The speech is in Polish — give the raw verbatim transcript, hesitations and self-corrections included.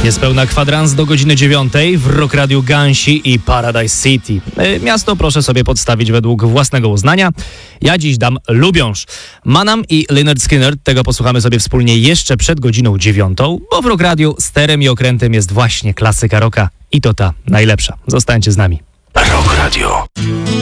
Niespełna kwadrans do godziny dziewiątej w Rock Radiu Gansi i Paradise City. Miasto proszę sobie podstawić według własnego uznania. Ja dziś dam Lubiąż. Manam i Lynyrd Skynyrd, tego posłuchamy sobie wspólnie jeszcze przed godziną dziewiątą, bo w Rock Radiu sterem i okrętem jest właśnie klasyka rocka i to ta najlepsza. Zostańcie z nami. Rock Radio.